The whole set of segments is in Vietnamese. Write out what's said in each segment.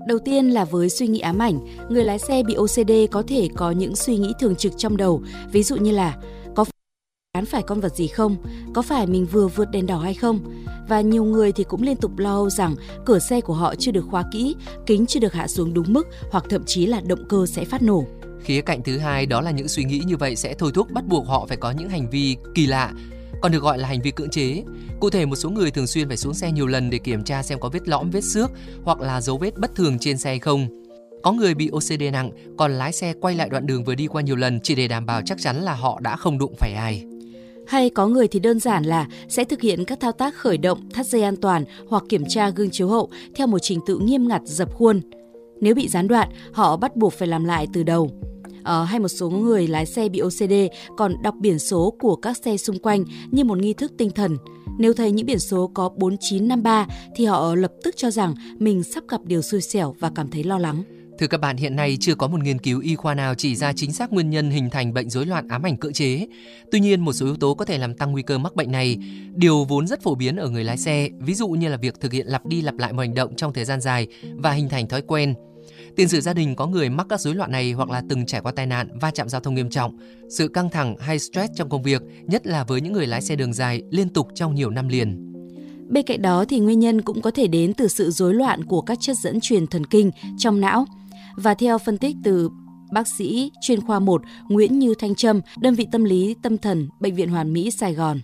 Đầu tiên là với suy nghĩ ám ảnh, người lái xe bị OCD có thể có những suy nghĩ thường trực trong đầu, ví dụ như là có phải con vật gì không, có phải mình vừa vượt đèn đỏ hay không. Và nhiều người thì cũng liên tục lo âu rằng cửa xe của họ chưa được khóa kỹ, kính chưa được hạ xuống đúng mức hoặc thậm chí là động cơ sẽ phát nổ. Khía cạnh thứ hai đó là những suy nghĩ như vậy sẽ thôi thúc bắt buộc họ phải có những hành vi kỳ lạ, còn được gọi là hành vi cưỡng chế. Cụ thể, một số người thường xuyên phải xuống xe nhiều lần để kiểm tra xem có vết lõm, vết xước hoặc là dấu vết bất thường trên xe hay không. Có người bị OCD nặng còn lái xe quay lại đoạn đường vừa đi qua nhiều lần chỉ để đảm bảo chắc chắn là họ đã không đụng phải ai. Hay có người thì đơn giản là sẽ thực hiện các thao tác khởi động, thắt dây an toàn hoặc kiểm tra gương chiếu hậu theo một trình tự nghiêm ngặt dập khuôn. Nếu bị gián đoạn, họ bắt buộc phải làm lại từ đầu. Hay một số người lái xe bị OCD còn đọc biển số của các xe xung quanh như một nghi thức tinh thần. Nếu thấy những biển số có 4953 thì họ lập tức cho rằng mình sắp gặp điều xui xẻo và cảm thấy lo lắng. Thưa các bạn, hiện nay chưa có một nghiên cứu y khoa nào chỉ ra chính xác nguyên nhân hình thành bệnh rối loạn ám ảnh cưỡng chế. Tuy nhiên, một số yếu tố có thể làm tăng nguy cơ mắc bệnh này, điều vốn rất phổ biến ở người lái xe, ví dụ như là việc thực hiện lặp đi lặp lại một hành động trong thời gian dài và hình thành thói quen. Tiền sử gia đình có người mắc các rối loạn này hoặc là từng trải qua tai nạn, va chạm giao thông nghiêm trọng, sự căng thẳng hay stress trong công việc, nhất là với những người lái xe đường dài liên tục trong nhiều năm liền. Bên cạnh đó thì nguyên nhân cũng có thể đến từ sự rối loạn của các chất dẫn truyền thần kinh trong não. Và theo phân tích từ bác sĩ chuyên khoa 1 Nguyễn Như Thanh Trâm, đơn vị tâm lý tâm thần, Bệnh viện Hoàn Mỹ, Sài Gòn.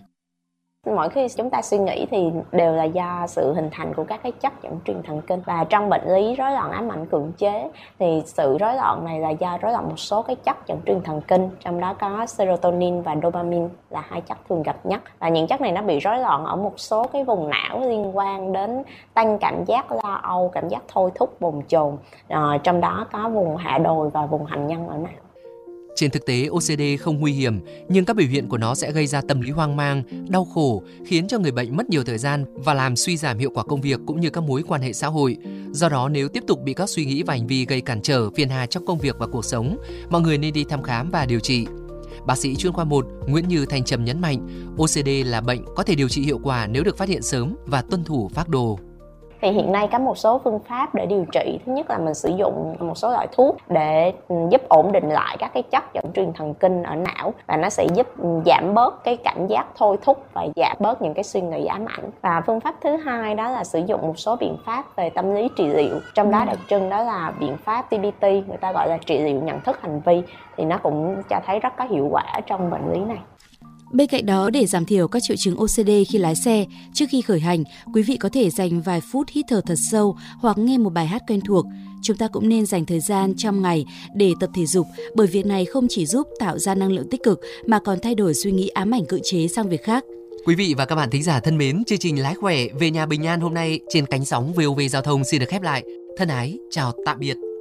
Mỗi khi chúng ta suy nghĩ thì đều là do sự hình thành của các cái chất dẫn truyền thần kinh. Và trong bệnh lý rối loạn ám ảnh cưỡng chế thì sự rối loạn này là do rối loạn một số cái chất dẫn truyền thần kinh, trong đó có serotonin và dopamine là hai chất thường gặp nhất. Và những chất này nó bị rối loạn ở một số cái vùng não liên quan đến tăng cảm giác lo âu, cảm giác thôi thúc, bồn chồn. Trong đó có vùng hạ đồi và vùng hành nhân ở não. Trên thực tế, OCD không nguy hiểm, nhưng các biểu hiện của nó sẽ gây ra tâm lý hoang mang, đau khổ, khiến cho người bệnh mất nhiều thời gian và làm suy giảm hiệu quả công việc cũng như các mối quan hệ xã hội. Do đó, nếu tiếp tục bị các suy nghĩ và hành vi gây cản trở, phiền hà trong công việc và cuộc sống, mọi người nên đi thăm khám và điều trị. Bác sĩ chuyên khoa 1 Nguyễn Như Thanh Trâm nhấn mạnh, OCD là bệnh có thể điều trị hiệu quả nếu được phát hiện sớm và tuân thủ phác đồ. Thì hiện nay có một số phương pháp để điều trị. Thứ nhất là mình sử dụng một số loại thuốc để giúp ổn định lại các cái chất dẫn truyền thần kinh ở não, và nó sẽ giúp giảm bớt cái cảm giác thôi thúc và giảm bớt những cái suy nghĩ ám ảnh. Và phương pháp thứ hai đó là sử dụng một số biện pháp về tâm lý trị liệu, trong đó đặc trưng đó là biện pháp TBT, người ta gọi là trị liệu nhận thức hành vi, thì nó cũng cho thấy rất có hiệu quả trong bệnh lý này. Bên cạnh đó, để giảm thiểu các triệu chứng OCD khi lái xe, trước khi khởi hành, quý vị có thể dành vài phút hít thở thật sâu hoặc nghe một bài hát quen thuộc. Chúng ta cũng nên dành thời gian trong ngày để tập thể dục, bởi việc này không chỉ giúp tạo ra năng lượng tích cực mà còn thay đổi suy nghĩ ám ảnh cưỡng chế sang việc khác. Quý vị và các bạn thính giả thân mến, chương trình Lái khỏe về nhà bình an hôm nay trên cánh sóng VOV Giao thông xin được khép lại. Thân ái, chào tạm biệt.